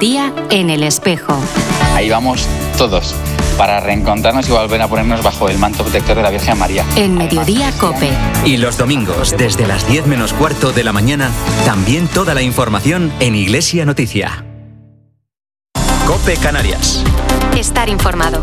Andalucía en el espejo. Ahí vamos todos, para reencontrarnos y volver a ponernos bajo el manto protector de la Virgen María. En Mediodía Cope. Y los domingos, desde las 10 menos cuarto de la mañana, también toda la información en Iglesia Noticia. Cope Canarias. Estar informado.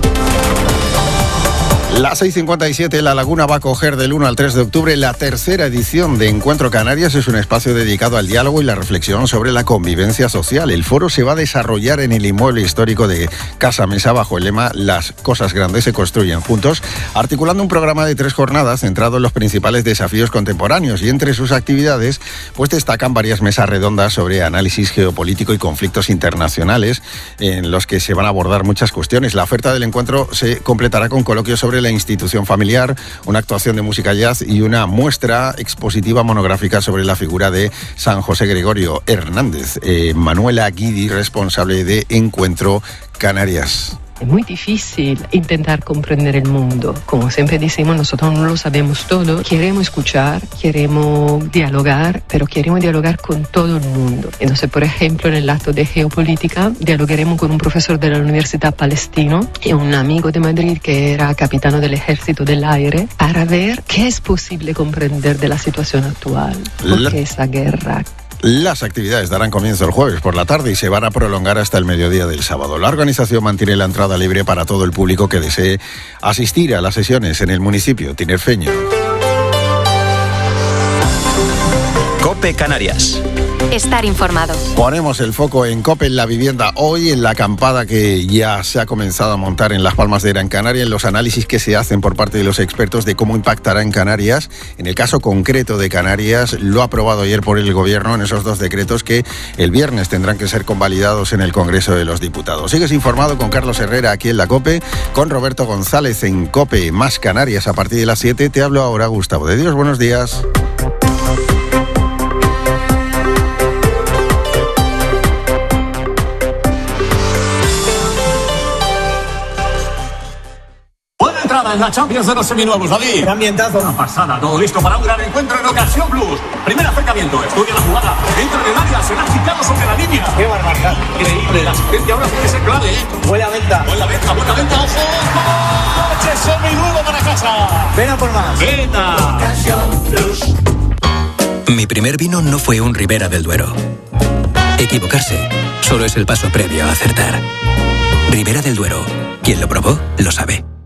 Las 6:57, La Laguna va a acoger del 1 al 3 de octubre la tercera edición de Encuentro Canarias. Es un espacio dedicado al diálogo y la reflexión sobre la convivencia social. El foro se va a desarrollar en el inmueble histórico de Casa Mesa bajo el lema Las cosas grandes se construyen juntos, articulando un programa de 3 jornadas centrado en los principales desafíos contemporáneos. Y entre sus actividades, pues destacan varias mesas redondas sobre análisis geopolítico y conflictos internacionales, en los que se van a abordar muchas cuestiones. La oferta del encuentro se completará con coloquios sobre la institución familiar, una actuación de música jazz y una muestra expositiva monográfica sobre la figura de San José Gregorio Hernández. Manuela Guidi, responsable de Encuentro Canarias. Es muy difícil intentar comprender el mundo. Como siempre decimos, nosotros no lo sabemos todo. Queremos escuchar, queremos dialogar, pero queremos dialogar con todo el mundo. Entonces, por ejemplo, en el acto de geopolítica, dialogaremos con un profesor de la Universidad Palestino y un amigo de Madrid que era capitano del Ejército del Aire, para ver qué es posible comprender de la situación actual. Porque esa guerra... Las actividades darán comienzo el jueves por la tarde y se van a prolongar hasta el mediodía del sábado. La organización mantiene la entrada libre para todo el público que desee asistir a las sesiones en el municipio tinerfeño. Cope Canarias. Estar informado. Ponemos el foco en COPE en la vivienda hoy, en la acampada que ya se ha comenzado a montar en Las Palmas de Gran Canaria, en los análisis que se hacen por parte de los expertos de cómo impactará en Canarias. En el caso concreto de Canarias, lo ha aprobado ayer por el Gobierno en esos 2 decretos que el viernes tendrán que ser convalidados en el Congreso de los Diputados. Sigues informado con Carlos Herrera aquí en la COPE, con Roberto González en COPE más Canarias a partir de las 7. Te hablo ahora, Gustavo de Dios. Buenos días. En la Champions de los seminuevos, David. ¡Qué ambientazo! Una pasada, todo listo para un gran encuentro en Ocasión Plus. Primer acercamiento, estudia la jugada. Entra en el área, será chicado sobre la línea. ¡Qué barbaridad! Increíble, la asistencia ahora puede ser clave, ¿eh? Buena venta, buena venta, ojo. ¡Coche seminuevo para casa! Ven a por más. ¡Venta! Ocasión Plus. Mi primer vino no fue un Ribera del Duero. Equivocarse solo es el paso previo a acertar. Ribera del Duero. Quien lo probó, lo sabe.